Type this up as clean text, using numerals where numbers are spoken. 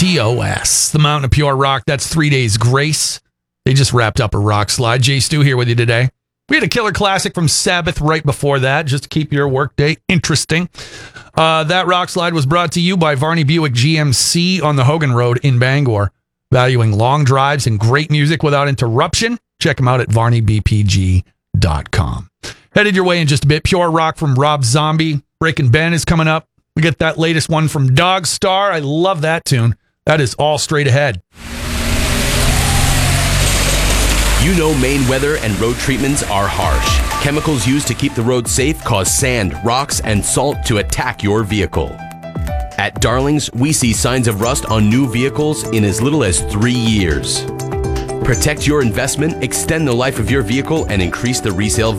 TOS, the Mountain of Pure Rock. That's 3 Days Grace. They just wrapped up a rock slide. Jay Stu here with you today. We had a killer classic from Sabbath right before that, just to keep your workday interesting. That rock slide was brought to you by Varney Buick GMC on the Hogan Road in Bangor. Valuing long drives and great music without interruption. Check them out at varneybpg.com. Headed your way in just a bit. Pure Rock from Rob Zombie. Breaking Ben is coming up. We get that latest one from Dog Star. I love that tune. That is all straight ahead. You know Maine weather and road treatments are harsh. Chemicals used to keep the road safe cause sand, rocks, and salt to attack your vehicle. At Darlings, we see signs of rust on new vehicles in as little as 3 years. Protect your investment, extend the life of your vehicle, and increase the resale